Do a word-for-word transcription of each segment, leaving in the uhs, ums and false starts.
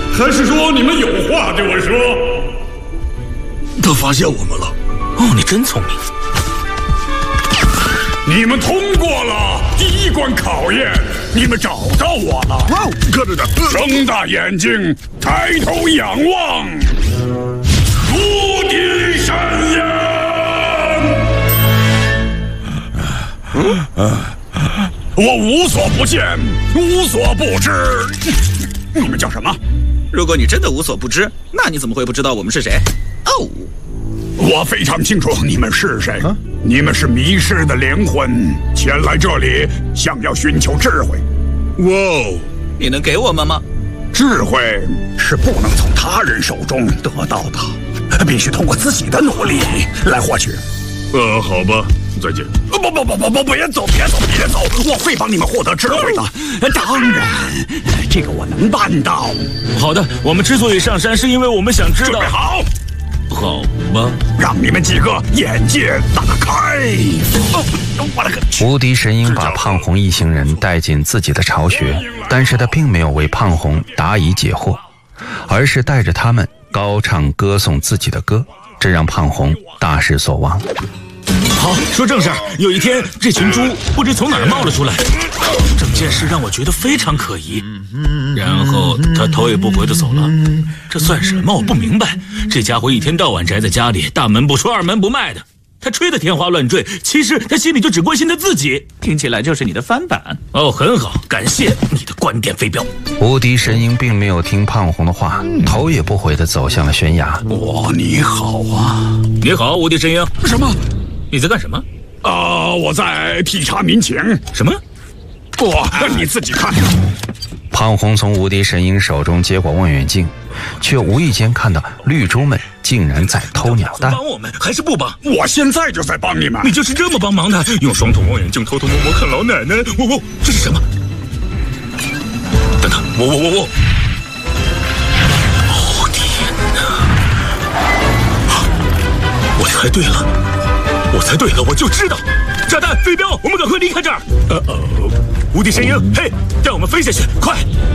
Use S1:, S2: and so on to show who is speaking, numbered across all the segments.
S1: 还是说你们有话对我说？
S2: 他发现我们了。
S3: 哦，你真聪明。
S1: 你们通过了第一关考验，你们找到我了。
S2: 哇，看着点，
S1: 睁大眼睛，抬头仰望，无敌闪耀。我无所不见，无所不知。你们叫什么？
S4: 如果你真的无所不知，那你怎么会不知道我们是谁？哦，
S1: 我非常清楚你们是谁。啊、你们是迷失的灵魂，前来这里想要寻求智慧。
S2: 哇哦，
S4: 你能给我们吗？
S1: 智慧是不能从他人手中得到的，必须通过自己的努力来获取。
S2: 呃，好吧，再见。
S1: 不不不不不，别走别走别走，我会帮你们获得智慧的。当然，这个我能办到。
S3: 好的，我们之所以上山，是因为我们想知道。
S1: 准备好。
S3: 好吧，
S1: 让你们几个眼界打开。哦，我的个去！
S5: 无敌神鹰把胖红一行人带进自己的巢穴，但是他并没有为胖红答疑解惑，而是带着他们高唱歌颂自己的歌，这让胖红大失所望。
S3: 好，说正事儿。有一天，这群猪不知从哪儿冒了出来，整件事让我觉得非常可疑。然后他头也不回地走了。这算什么？我不明白。这家伙一天到晚宅在家里，大门不出二门不迈的。他吹得天花乱坠，其实他心里就只关心他自己。
S4: 听起来就是你的翻版。
S3: 哦，很好，感谢你的观点，飞镖。
S5: 无敌神鹰并没有听胖红的话，头也不回地走向了悬崖。
S1: 哇，你好啊！
S3: 你好，无敌神鹰。
S1: 什么？
S3: 你在干什么？
S1: 啊、呃，我在体察民情。
S3: 什么？
S1: 哇，你自己看。
S5: 胖红从无敌神鹰手中接过望远镜，却无意间看到绿猪们竟然在偷鸟蛋。
S3: 帮我们还是不帮？
S1: 我现在就在帮你们。
S3: 你就是这么帮忙的？用双筒望远镜偷偷摸摸看老奶奶？我我这是什么？等等，我我我我！哦天哪！我猜对了，我猜对了，我就知道！炸弹、飞镖，我们赶快离开这儿！呃呃，无敌神鹰，嘿，带我们飞下去，快！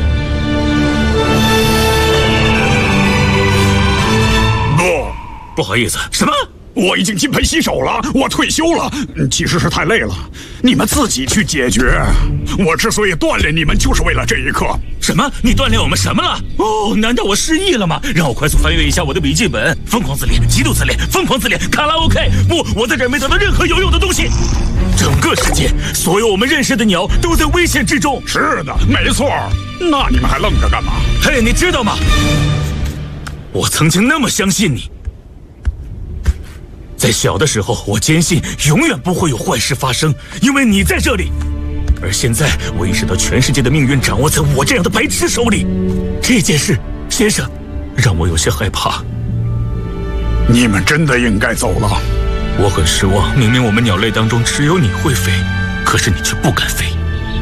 S1: 不，
S3: 不好意思，什么？
S1: 我已经金盆洗手了，我退休了，其实是太累了，你们自己去解决。我之所以锻炼你们，就是为了这一刻。
S3: 什么？你锻炼我们什么了？哦，难道我失忆了吗？让我快速翻阅一下我的笔记本。疯狂自恋，极度自恋，疯狂自恋，卡拉 OK。不，我在这儿没得到任何有用的东西。整个世界，所有我们认识的鸟都在危险之中。
S1: 是的，没错。那你们还愣着干嘛？
S3: 嘿，你知道吗？我曾经那么相信你。在小的时候，我坚信永远不会有坏事发生，因为你在这里。而现在，我意识到全世界的命运掌握在我这样的白痴手里。这件事，先生，让我有些害怕。
S1: 你们真的应该走了。
S3: 我很失望，明明我们鸟类当中只有你会飞，可是你却不敢飞。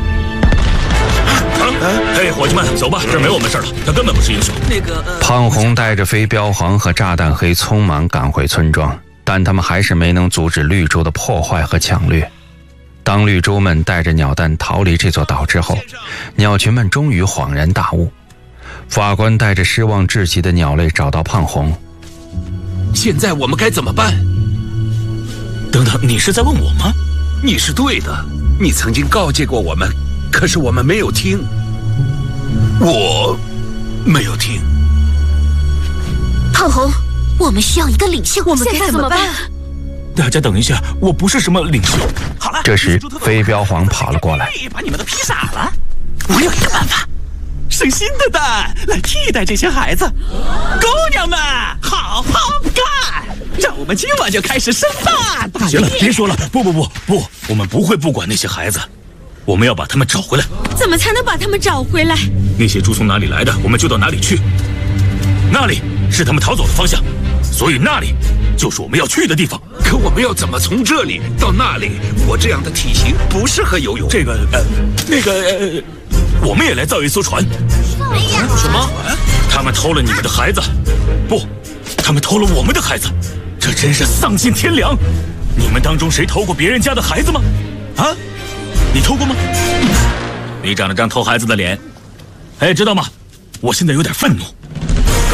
S3: 啊！嘿，伙计们，走吧，这儿没我们事了。他根本不是英雄。
S4: 那个，呃、
S5: 胖红带着飞镖黄和炸弹黑匆忙赶回村庄。但他们还是没能阻止绿洲的破坏和抢掠。当绿洲们带着鸟蛋逃离这座岛之后，鸟群们终于恍然大悟。法官带着失望至极的鸟类找到胖红。
S2: 现在我们该怎么办？
S3: 等等，你是在问我吗？
S2: 你是对的，你曾经告诫过我们，可是我们没有听。我没有听。
S6: 胖红，我们需要一个领袖，我们该怎么办？
S3: 大家等一下，我不是什么领袖。
S4: 好了，
S5: 这时飞镖皇跑了过来，
S4: 把你们都劈傻了。我有一个办法，生新的蛋来替代这些孩子。姑娘们，好好干！让我们今晚就开始生蛋。
S3: 行了，别说了，不不不不，我们不会不管那些孩子，我们要把他们找回来。
S6: 怎么才能把他们找回来？
S3: 那些猪从哪里来的，我们就到哪里去。那里是他们逃走的方向，所以那里就是我们要去的地方。
S2: 可我们要怎么从这里到那里？我这样的体型不适合游泳。
S3: 这个呃，那个呃，我们也来造一艘船。什么？他们偷了你们的孩子？不，他们偷了我们的孩子。这真是丧尽天良！你们当中谁偷过别人家的孩子吗？啊？你偷过吗？你长了张偷孩子的脸。哎，知道吗？我现在有点愤怒。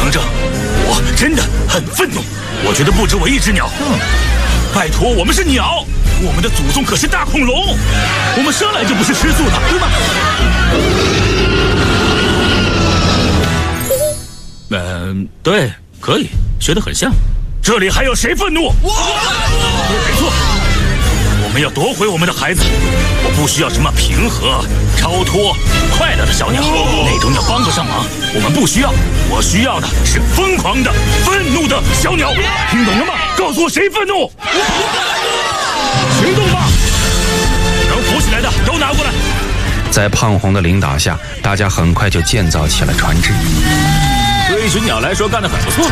S3: 能症，我真的很愤怒。我觉得不止我一只鸟。嗯，拜托，我们是鸟，我们的祖宗可是大恐龙，我们生来就不是吃素的，对吗？嗯、呃，对，可以，学得很像。这里还有谁愤怒？我，没错，我们要夺回我们的孩子。我不需要什么平和、超脱、快乐的小鸟，那种鸟帮不上忙，我们不需要。我需要的是疯狂的、愤怒的小鸟。听懂了吗？告诉我谁愤怒？行动吧！能浮起来的都拿过来。
S5: 在胖红的领导下，大家很快就建造起了船只。
S3: 对一群鸟来说，干得很不错。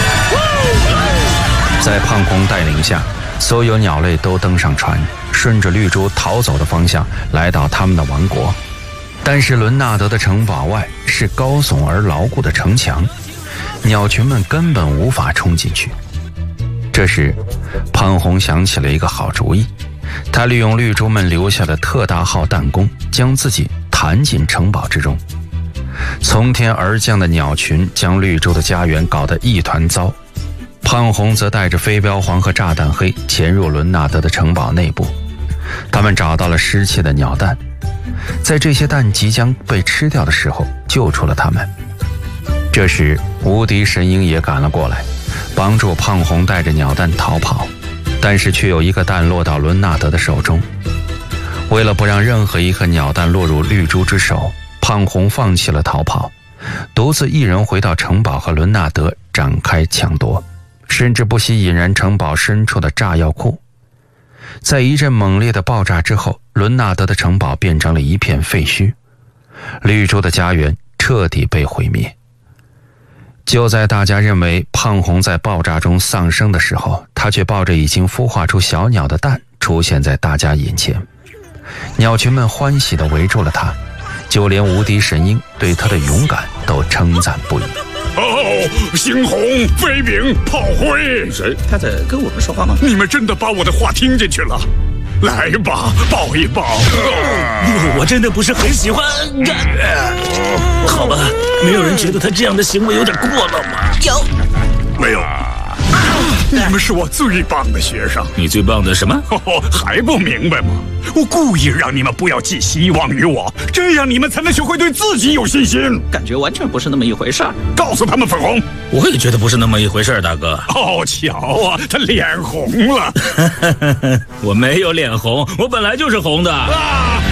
S5: 在胖红带领下，所有鸟类都登上船，顺着绿洲逃走的方向来到他们的王国。但是伦纳德的城堡外是高耸而牢固的城墙，鸟群们根本无法冲进去。这时，胖红想起了一个好主意，他利用绿洲们留下的特大号弹弓，将自己弹进城堡之中。从天而降的鸟群将绿洲的家园搞得一团糟。胖红则带着飞镖皇和炸弹黑潜入伦纳德的城堡内部，他们找到了失窃的鸟蛋，在这些蛋即将被吃掉的时候救出了他们。这时无敌神鹰也赶了过来，帮助胖红带着鸟蛋逃跑，但是却有一个蛋落到伦纳德的手中。为了不让任何一颗鸟蛋落入绿珠之手，胖红放弃了逃跑，独自一人回到城堡和伦纳德展开抢夺，甚至不惜引燃城堡深处的炸药库。在一阵猛烈的爆炸之后，伦纳德的城堡变成了一片废墟，绿洲的家园彻底被毁灭。就在大家认为胖红在爆炸中丧生的时候，他却抱着已经孵化出小鸟的蛋出现在大家眼前。鸟群们欢喜地围住了他，就连无敌神鹰对他的勇敢都称赞不已。
S1: 哦，猩红、飞饼、炮灰，
S4: 谁？他在跟我们说话吗？
S1: 你们真的把我的话听进去了？来吧，抱一抱。
S3: 我真的不是很喜欢。好吧，没有人觉得他这样的行为有点过了吗？
S6: 有，
S1: 没有。你们是我最棒的学生。
S3: 你最棒的什么？
S1: 哦，还不明白吗？我故意让你们不要寄希望于我，这样你们才能学会对自己有信心。
S4: 感觉完全不是那么一回事儿。
S1: 告诉他们，粉红。
S3: 我也觉得不是那么一回事儿，大哥。
S1: 哦，瞧啊，他脸红了。
S3: 我没有脸红，我本来就是红的。
S1: 啊、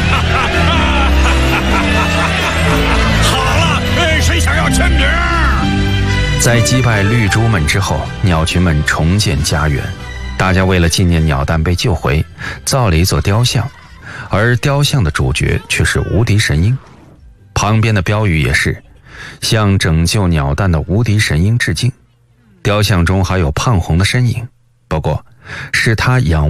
S1: 好了，谁想要签名？
S5: 在击败绿珠们之后，鸟群们重建家园，大家为了纪念鸟蛋被救回，造了一座雕像，而雕像的主角却是无敌神鹰。旁边的标语也是向拯救鸟蛋的无敌神鹰致敬。雕像中还有胖红的身影，不过是他仰望